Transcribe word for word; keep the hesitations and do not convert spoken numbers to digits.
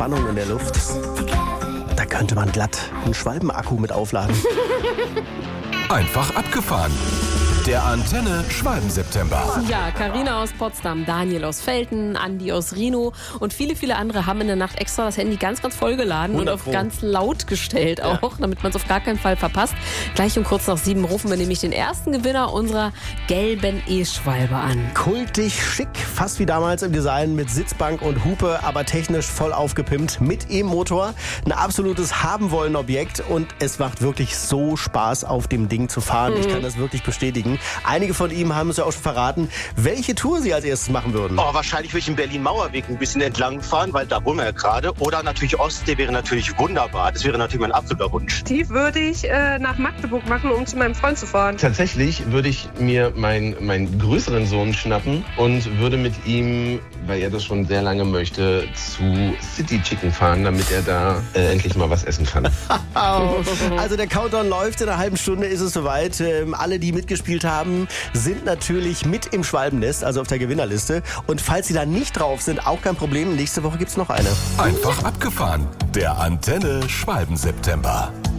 Spannung in der Luft. Da könnte man glatt einen Schwalbenakku mit aufladen. Einfach abgefahren. Der Antenne Schwalben-September. Ja, Carina aus Potsdam, Daniel aus Velten, Andi aus Rhino und viele, viele andere haben in der Nacht extra das Handy ganz, ganz voll geladen und auf ganz laut gestellt auch, ja. damit man es auf gar keinen Fall verpasst. Gleich um kurz nach sieben rufen wir nämlich den ersten Gewinner unserer gelben E-Schwalbe an. Kultig, schick, fast wie damals im Design mit Sitzbank und Hupe, aber technisch voll aufgepimpt mit E-Motor. Ein absolutes Haben-Wollen-Objekt und es macht wirklich so Spaß, auf dem Ding zu fahren. Mhm. Ich kann das wirklich bestätigen. Einige von ihm haben es ja auch schon verraten, welche Tour sie als erstes machen würden. Oh, wahrscheinlich würde ich den Berlin-Mauerweg ein bisschen entlang fahren, weil da wohnen wir ja gerade. Oder natürlich Ostsee wäre natürlich wunderbar. Das wäre natürlich mein absoluter Wunsch. Tief würde ich äh, nach Magdeburg machen, um zu meinem Freund zu fahren. Tatsächlich würde ich mir meinen, meinen größeren Sohn schnappen und würde mit ihm, weil er das schon sehr lange möchte, zu City Chicken fahren, damit er da äh, endlich mal was essen kann. Also der Countdown läuft, in einer halben Stunde ist es soweit. Ähm, alle, die mitgespielt haben, sind natürlich mit im Schwalbennest, also auf der Gewinnerliste. Und falls sie da nicht drauf sind, auch kein Problem. Nächste Woche gibt's noch eine. Einfach abgefahren. Der Antenne Schwalben-September.